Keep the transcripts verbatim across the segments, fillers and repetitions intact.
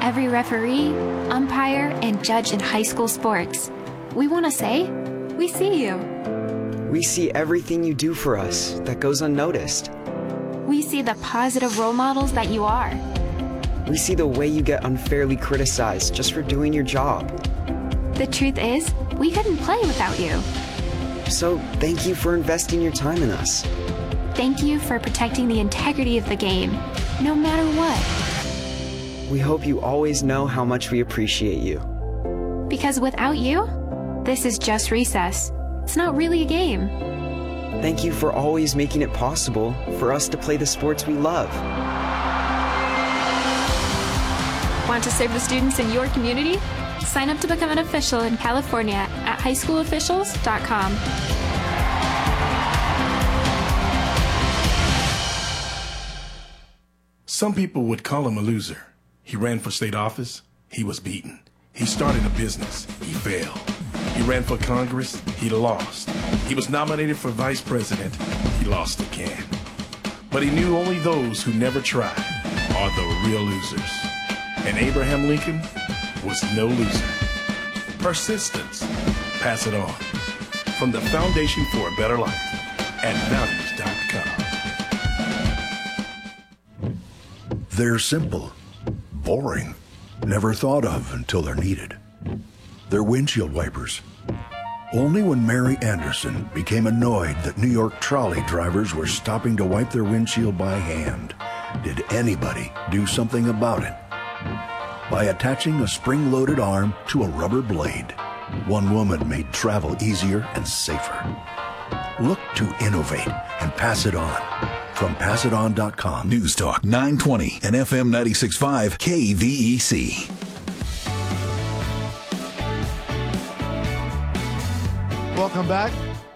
every referee, umpire, and judge in high school sports. We want to say, we see you. We see everything you do for us that goes unnoticed. We see the positive role models that you are. We see the way you get unfairly criticized just for doing your job. The truth is, we couldn't play without you. So thank you for investing your time in us. Thank you for protecting the integrity of the game, no matter what. We hope you always know how much we appreciate you. Because without you, this is just recess. It's not really a game. Thank you for always making it possible for us to play the sports we love. Want to serve the students in your community? Sign up to become an official in California at high school officials dot com. Some people would call him a loser. He ran for state office. He was beaten. He started a business. He failed. He ran for Congress. He lost. He was nominated for vice president. He lost again. But he knew only those who never tried are the real losers. And Abraham Lincoln was no loser. Persistence. Pass it on. From the Foundation for a Better Life at values dot com. They're simple, boring, never thought of until they're needed. They're windshield wipers. Only when Mary Anderson became annoyed that New York trolley drivers were stopping to wipe their windshield by hand did anybody do something about it. By attaching a spring-loaded arm to a rubber blade, one woman made travel easier and safer. Look to innovate and pass it on. From pass it on dot com. News Talk nine twenty and F M ninety-six point five K V E C. Welcome back.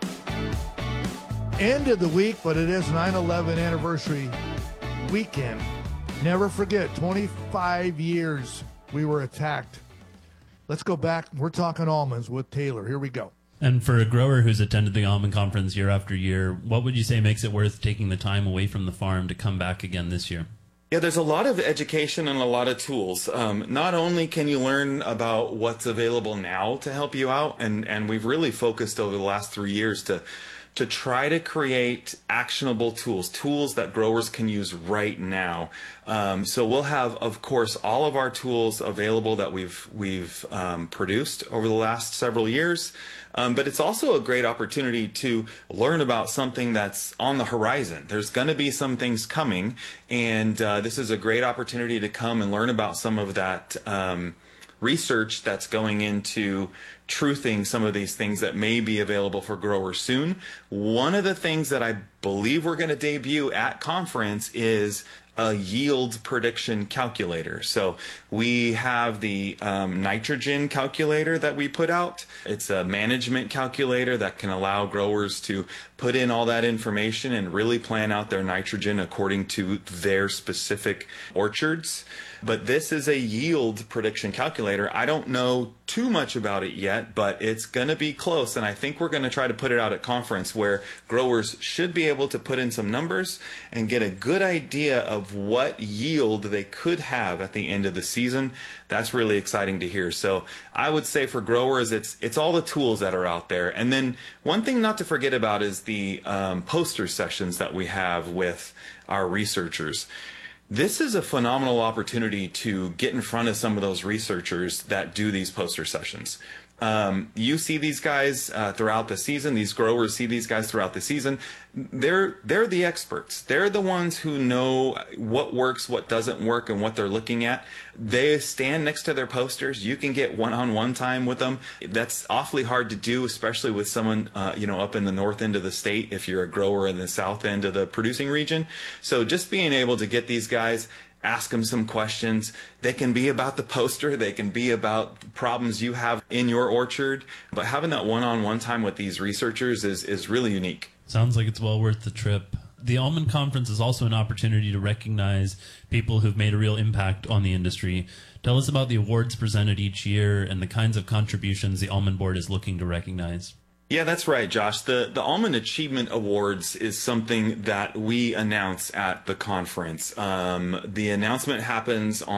End of the week, but it is nine eleven anniversary weekend. Never forget, twenty-five years we were attacked. Let's go back. We're talking almonds with Taylor. Here we go. And for a grower who's attended the almond conference year after year, what would you say makes it worth taking the time away from the farm to come back again this year? Yeah, there's a lot of education and a lot of tools. Um, not only can you learn about what's available now to help you out, and, and we've really focused over the last three years to to try to create actionable tools, tools that growers can use right now. Um, so we'll have, of course, all of our tools available that we've we've um, produced over the last several years. Um, but it's also a great opportunity to learn about something that's on the horizon. There's going to be some things coming, and uh, this is a great opportunity to come and learn about some of that um, research that's going into truthing some of these things that may be available for growers soon. One of the things that I believe we're going to debut at conference is a yield prediction calculator. So we have the um, nitrogen calculator that we put out. It's a management calculator that can allow growers to put in all that information and really plan out their nitrogen according to their specific orchards. But this is a yield prediction calculator. I don't know too much about it yet, but it's going to be close, and I think we're going to try to put it out at conference where growers should be able to put in some numbers and get a good idea of what yield they could have at the end of the season. That's really exciting to hear. So I would say for growers, it's it's all the tools that are out there. And then one thing not to forget about is the um, poster sessions that we have with our researchers. This is a phenomenal opportunity to get in front of some of those researchers that do these poster sessions. Um, you see these guys uh, throughout the season. These growers see these guys throughout the season. They're they're the experts. They're the ones who know what works, what doesn't work, and what they're looking at. They stand next to their posters. You can get one-on-one time with them. That's awfully hard to do, especially with someone uh, you know up in the north end of the state. If you're a grower in the south end of the producing region, so just being able to get these guys. Ask them some questions. They can be about the poster. They can be about problems you have in your orchard. But having that one-on-one time with these researchers is, is really unique. Sounds like it's well worth the trip. The Almond Conference is also an opportunity to recognize people who've made a real impact on the industry. Tell us about the awards presented each year and the kinds of contributions the Almond Board is looking to recognize. Yeah, that's right, Josh. The the Almond Achievement Awards is something that we announce at the conference. Um, the announcement happens on